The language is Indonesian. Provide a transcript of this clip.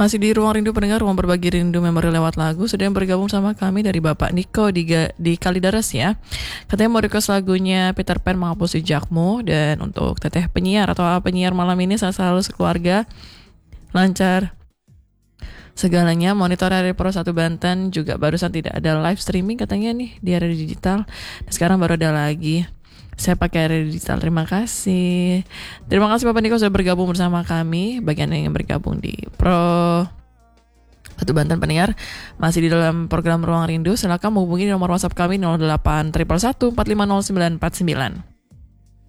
Masih di Ruang Rindu pendengar, ruang berbagi rindu memori lewat lagu. Sudah yang bergabung sama kami dari Bapak Niko di Kalideres ya. Katanya mau request lagunya Peter Pan Menghapus Jejakmu. Dan untuk teteh penyiar atau penyiar malam ini, saya selalu sekeluarga lancar segalanya. Monitor dari Pro 1 Banten juga barusan tidak ada live streaming katanya nih di area digital. Dan sekarang baru ada lagi. Saya pakai area digital. Terima kasih Bapak Niko sudah bergabung bersama kami. Bagian yang bergabung di Pro 1 Banten pendengar masih di dalam program Ruang Rindu. Silakan menghubungi nomor WhatsApp kami 08 111 450 949.